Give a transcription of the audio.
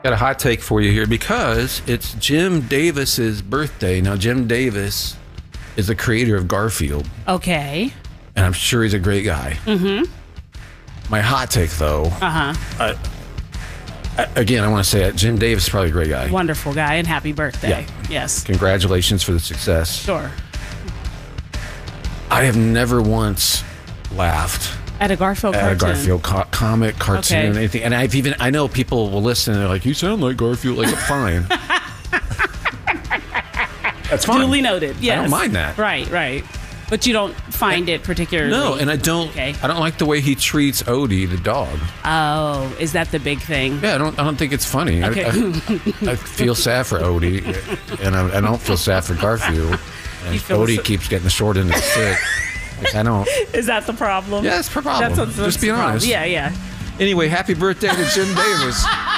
Got a hot take for you here because it's Jim Davis's birthday. Now, Jim Davis is the creator of Garfield. Okay. And I'm sure he's a great guy. Mm-hmm. My hot take, though. Again, I want to say it. Jim Davis is probably a great guy. Wonderful guy, and happy birthday. Yeah. Yes. Congratulations for the success. Sure. I have never once laughed At a Garfield cartoon. at a Garfield comic, cartoon, Okay. anything. And I know people will listen and they're like, you sound like Garfield. Like, fine. That's fine. Duly noted. Yes. I don't mind that. Right. But you don't find it particularly. No, and I don't. Okay. I don't like the way he treats Odie, the dog. Oh, is that the big thing? Yeah, I don't think it's funny. Okay. I feel sad for Odie, and I don't feel sad for Garfield. And Odie keeps getting the short end of the stick. Like, I don't. Is that the problem? Yeah, it's a problem. That's Just be the problem. honest. Yeah. Anyway, happy birthday to Jim Davis.